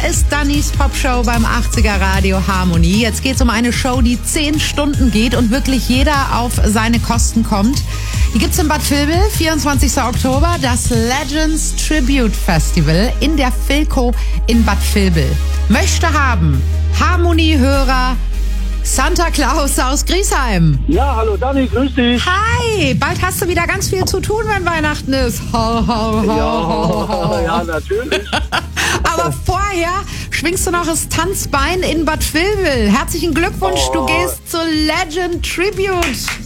ist Dannys Popshow beim 80er Radio Harmonie. Jetzt geht's um eine Show, die 10 Stunden geht und wirklich jeder auf seine Kosten kommt. Die gibt's in Bad Vilbel, 24. Oktober, das Legends Tribute Festival in der Philco in Bad Vilbel. Möchte haben Harmonie-Hörer Santa Claus aus Griesheim. Ja, hallo Dani, grüß dich. Hi, bald hast du wieder ganz viel zu tun, wenn Weihnachten ist. Ho, ho, ho, ho, ho. Ja, natürlich. Aber vorher schwingst du noch das Tanzbein in Bad Vilbel. Herzlichen Glückwunsch, du gehst zur Legend Tribute.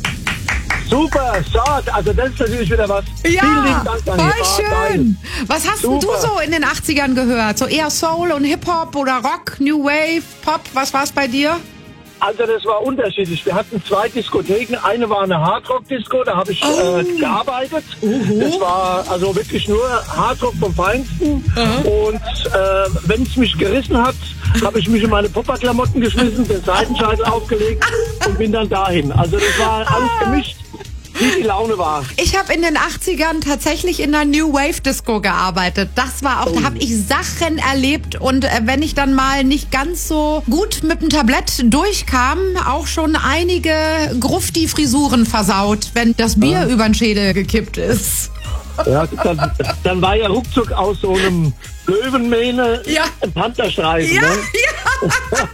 Super, schade. Also das ist natürlich wieder was. Ja, vielen lieben Dank, Dani. voll schön. Was hast denn du Super. so in den 80ern gehört? So eher Soul und Hip-Hop oder Rock, New Wave, Pop? Was war's bei dir? Also das war unterschiedlich. Wir hatten 2 Diskotheken. Eine war eine Hardrock-Disco, da habe ich gearbeitet. Das war also wirklich nur Hardrock vom Feinsten. Und wenn es mich gerissen hat, habe ich mich in meine Popperklamotten geschmissen, den Seitenscheitel aufgelegt und bin dann dahin. Also das war alles gemischt, wie die Laune war. Ich habe in den 80ern tatsächlich in einer New Wave Disco gearbeitet. Das war auch, da habe ich Sachen erlebt und wenn ich dann mal nicht ganz so gut mit dem Tablett durchkam, auch schon einige Grufti-Frisuren versaut, wenn das Bier über den Schädel gekippt ist. Ja, dann war ja ruckzuck aus so einem Löwenmähne ein Pantherstreifen. Ja, ne? ja.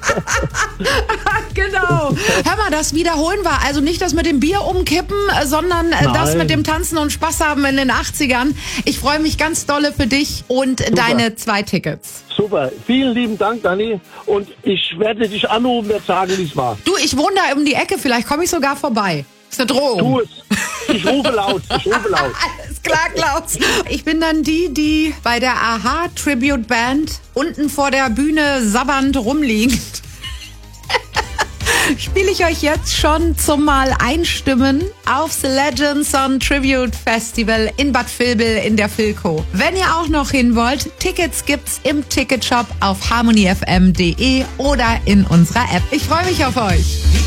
Genau. Hör mal, das wiederholen wir. Also nicht das mit dem Bier umkippen, sondern das mit dem Tanzen und Spaß haben in den 80ern. Ich freue mich ganz dolle für dich und deine 2 Tickets. Super. Vielen lieben Dank, Dani. Und ich werde dich anrufen, werde sagen, wie es war. Du, ich wohne da um die Ecke. Vielleicht komme ich sogar vorbei. Ist eine Drohung. Tu es. Ich rufe laut. Alles klar, Klaus. Ich bin dann die bei der Aha Tribute Band unten vor der Bühne sabbernd rumliegt. Spiele ich euch jetzt schon zum Mal einstimmen aufs Legends on Tribute Festival in Bad Vilbel in der Philco. Wenn ihr auch noch hin wollt, Tickets gibt's im Ticketshop auf harmoniefm.de oder in unserer App. Ich freue mich auf euch.